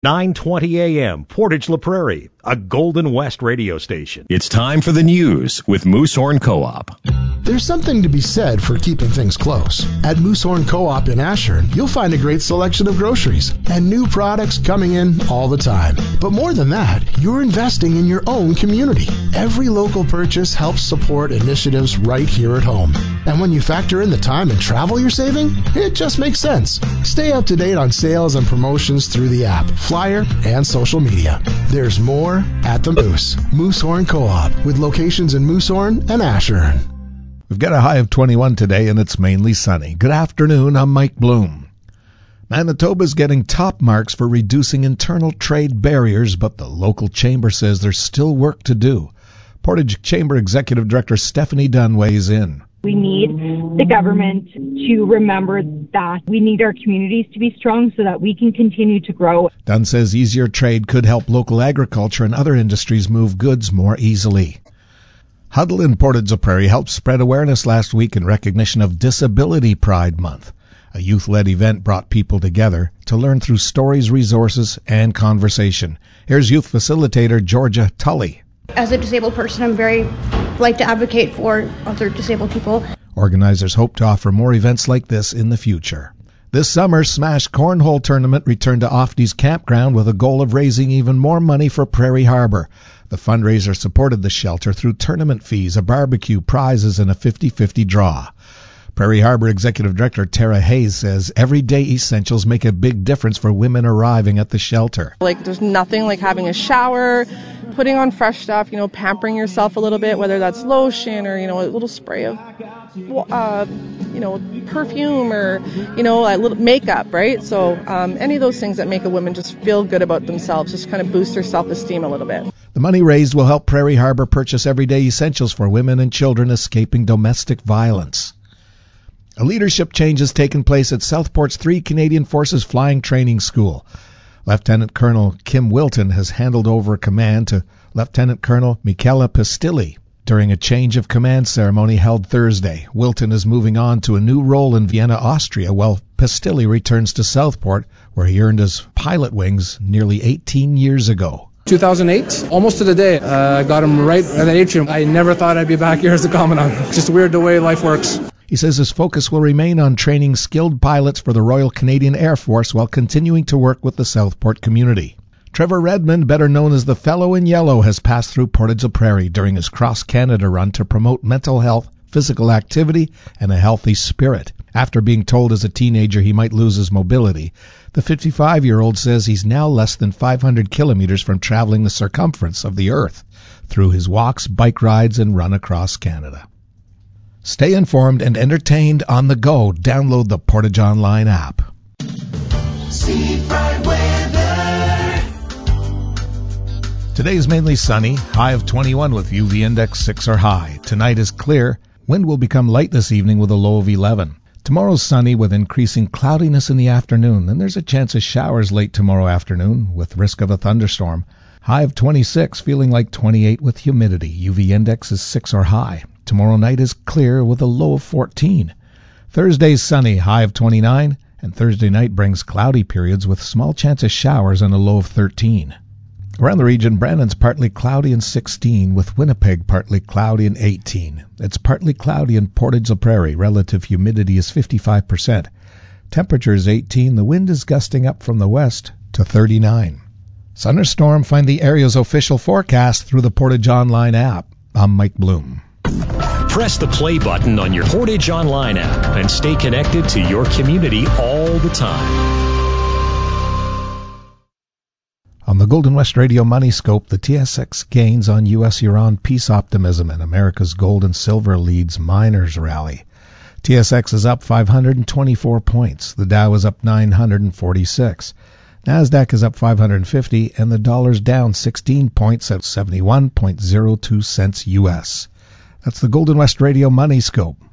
9:20 a.m. Portage La Prairie, a Golden West radio station. It's time for the news with Moosehorn Co-op. There's something to be said for keeping things close. At Moosehorn Co-op in Ashern, you'll find a great selection of groceries and new products coming in all the time. But more than that, you're investing in your own community. Every local purchase helps support initiatives right here at home. And when you factor in the time and travel you're saving, it just makes sense. Stay up to date on sales and promotions through the app, flyer, and social media. There's more at the Moose. Moosehorn Co-op, with locations in Moosehorn and Ashern. We've got a high of 21 today, and it's mainly sunny. Good afternoon, I'm Mike Bloom. Manitoba's getting top marks for reducing internal trade barriers, but the local chamber says there's still work to do. Portage Chamber Executive Director Stephanie Dunn weighs in. We need the government to remember that we need our communities to be strong so that we can continue to grow. Dunn says easier trade could help local agriculture and other industries move goods more easily. Huddle in Portage La Prairie helped spread awareness last week in recognition of Disability Pride Month. A youth-led event brought people together to learn through stories, resources, and conversation. Here's youth facilitator Georgia Tully. As a disabled person, I'm very like to advocate for other disabled people. Organizers hope to offer more events like this in the future. This summer, Smash Cornhole Tournament returned to Ofty's campground with a goal of raising even more money for Prairie Harbor. The fundraiser supported the shelter through tournament fees, a barbecue, prizes, and a 50-50 draw. Prairie Harbor Executive Director Tara Hayes says everyday essentials make a big difference for women arriving at the shelter. There's nothing like having a shower, putting on fresh stuff, pampering yourself a little bit, whether that's lotion or, a little spray of, perfume or, a little makeup, right? So any of those things that make a woman just feel good about themselves, just kind of boost their self-esteem a little bit. The money raised will help Prairie Harbor purchase everyday essentials for women and children escaping domestic violence. A leadership change has taken place at Southport's 3 Canadian Forces Flying Training School. Lieutenant Colonel Kim Wilton has handed over command to Lieutenant Colonel Michela Pistilli during a change of command ceremony held Thursday. Wilton is moving on to a new role in Vienna, Austria, while Pistilli returns to Southport, where he earned his pilot wings nearly 18 years ago. 2008, almost to the day. I got him right at the atrium. I never thought I'd be back here as a commandant. It's just weird the way life works. He says his focus will remain on training skilled pilots for the Royal Canadian Air Force while continuing to work with the Southport community. Trevor Redmond, better known as the Fellow in Yellow, has passed through Portage La Prairie during his cross-Canada run to promote mental health, physical activity, and a healthy spirit. After being told as a teenager he might lose his mobility, the 55-year-old says he's now less than 500 kilometers from traveling the circumference of the Earth through his walks, bike rides, and run across Canada. Stay informed and entertained on the go. Download the Portage Online app. Seafront weather. Today is mainly sunny, high of 21 with UV index 6 or high. Tonight is clear. Wind will become light this evening with a low of 11. Tomorrow's sunny with increasing cloudiness in the afternoon. Then there's a chance of showers late tomorrow afternoon with risk of a thunderstorm. High of 26, feeling like 28 with humidity. UV index is 6 or high. Tomorrow night is clear with a low of 14. Thursday's sunny, high of 29, and Thursday night brings cloudy periods with small chance of showers and a low of 13. Around the region, Brandon's partly cloudy and 16, with Winnipeg partly cloudy and 18. It's partly cloudy in Portage La Prairie. Relative humidity is 55%. Temperature is 18. The wind is gusting up from the west to 39. Sun or storm, find the area's official forecast through the Portage Online app. I'm Mike Bloom. Press the play button on your Portage Online app and stay connected to your community all the time. On the Golden West Radio Money Scope, the TSX gains on U.S.-Iran peace optimism and America's gold and silver leads miners rally. TSX is up 524 points. The Dow is up 946. NASDAQ is up 550, and the dollar's down 16 points at 71.02 cents U.S. That's the Golden West Radio Money Scope.